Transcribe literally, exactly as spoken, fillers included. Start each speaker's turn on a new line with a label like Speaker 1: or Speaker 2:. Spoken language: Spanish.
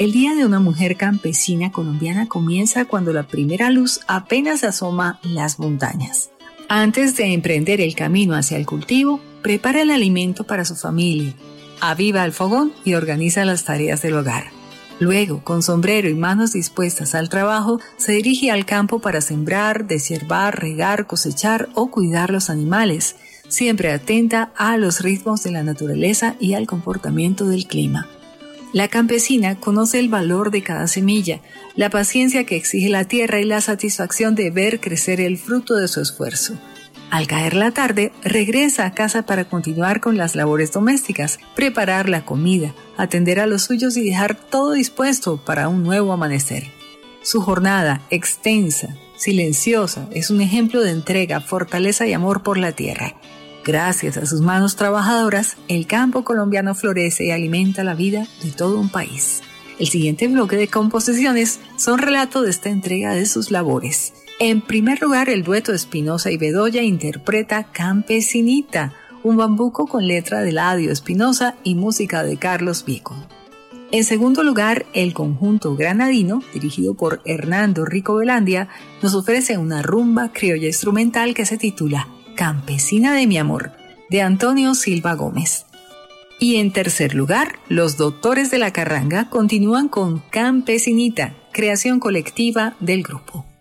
Speaker 1: El día de una mujer campesina colombiana comienza cuando la primera luz apenas asoma las montañas. Antes de emprender el camino hacia el cultivo, prepara el alimento para su familia, aviva el fogón y organiza las tareas del hogar. Luego, con sombrero y manos dispuestas al trabajo, se dirige al campo para sembrar, deshiervar, regar, cosechar o cuidar los animales, siempre atenta a los ritmos de la naturaleza y al comportamiento del clima. La campesina conoce el valor de cada semilla, la paciencia que exige la tierra y la satisfacción de ver crecer el fruto de su esfuerzo. Al caer la tarde, regresa a casa para continuar con las labores domésticas, preparar la comida, atender a los suyos y dejar todo dispuesto para un nuevo amanecer. Su jornada, extensa, silenciosa, es un ejemplo de entrega, fortaleza y amor por la tierra. Gracias a sus manos trabajadoras, el campo colombiano florece y alimenta la vida de todo un país. El siguiente bloque de composiciones son relato de esta entrega de sus labores. En primer lugar, el dueto Espinosa y Bedoya interpreta Campesinita, un bambuco con letra de Eladio Espinosa y música de Carlos Vico. En segundo lugar, el conjunto granadino, dirigido por Hernando Rico Velandia, nos ofrece una rumba criolla instrumental que se titula Campesina de mi amor, de Antonio Silva Gómez. Y en tercer lugar, los Doctores de la Carranga continúan con Campesinita, creación colectiva del grupo.